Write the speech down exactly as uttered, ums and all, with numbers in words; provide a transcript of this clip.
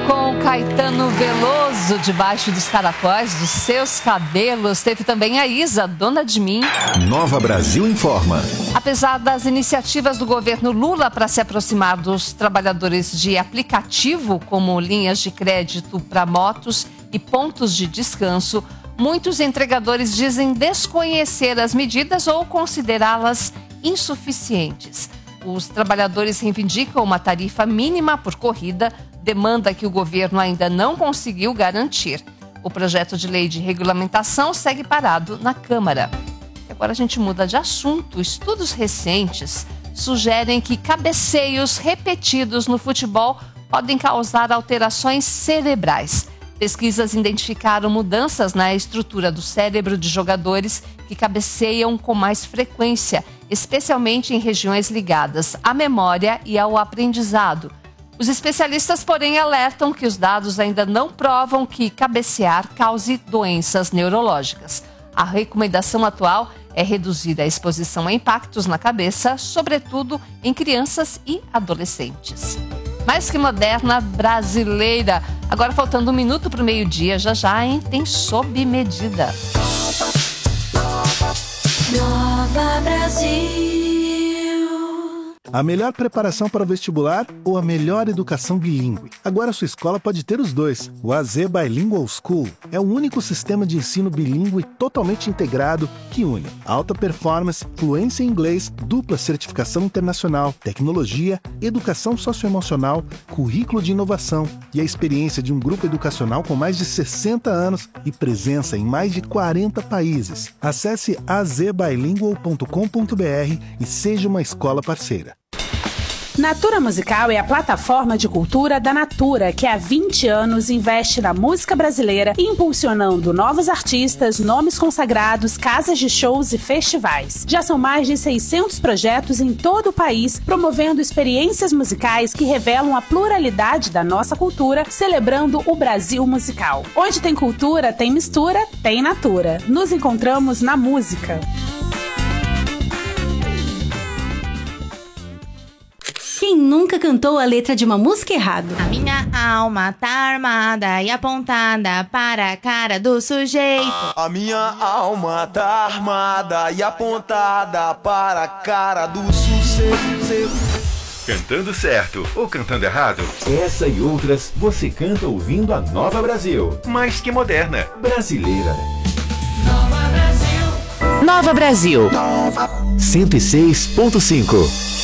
Com Caetano Veloso debaixo dos caracóis dos seus cabelos. Teve também a Isa, Dona de Mim. Nova Brasil informa. Apesar das iniciativas do governo Lula para se aproximar dos trabalhadores de aplicativo, como linhas de crédito para motos e pontos de descanso, muitos entregadores dizem desconhecer as medidas ou considerá-las insuficientes. Os trabalhadores reivindicam uma tarifa mínima por corrida, demanda que o governo ainda não conseguiu garantir. O projeto de lei de regulamentação segue parado na Câmara. E agora a gente muda de assunto. Estudos recentes sugerem que cabeceios repetidos no futebol podem causar alterações cerebrais. Pesquisas identificaram mudanças na estrutura do cérebro de jogadores que cabeceiam com mais frequência, especialmente em regiões ligadas à memória e ao aprendizado. Os especialistas, porém, alertam que os dados ainda não provam que cabecear cause doenças neurológicas. A recomendação atual é reduzir a exposição a impactos na cabeça, sobretudo em crianças e adolescentes. Mais que moderna, brasileira. Agora faltando um minuto para o meio-dia, já já, hein? Tem Sob Medida. Nova Brasil. A melhor preparação para o vestibular ou a melhor educação bilíngue? Agora sua escola pode ter os dois. O A Z Bilingual School é o único sistema de ensino bilíngue totalmente integrado que une alta performance, fluência em inglês, dupla certificação internacional, tecnologia, educação socioemocional, currículo de inovação e a experiência de um grupo educacional com mais de sessenta anos e presença em mais de quarenta países. Acesse a z bilingual ponto com ponto b r e seja uma escola parceira. Natura Musical é a plataforma de cultura da Natura, que há vinte anos investe na música brasileira, impulsionando novos artistas, nomes consagrados, casas de shows e festivais. Já são mais de seiscentos projetos em todo o país, promovendo experiências musicais que revelam a pluralidade da nossa cultura, celebrando o Brasil musical. Onde tem cultura, tem mistura, tem Natura. Nos encontramos na música. Quem nunca cantou a letra de uma música errado? A minha alma tá armada e apontada para a cara do sujeito. A minha alma tá armada e apontada para a cara do sujeito. Cantando certo ou cantando errado? Essa e outras você canta ouvindo a Nova Brasil. Mais que moderna, brasileira. Nova Brasil. Nova Brasil. Nova. cento e seis ponto cinco.